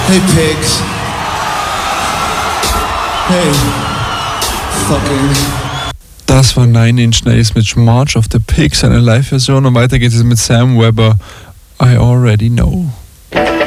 Hey pigs. Hey. Fucking. Das war Nine Inch Nails mit March of the Pigs, eine Live-Version. Und weiter geht es mit Sam Webber, I Already Know.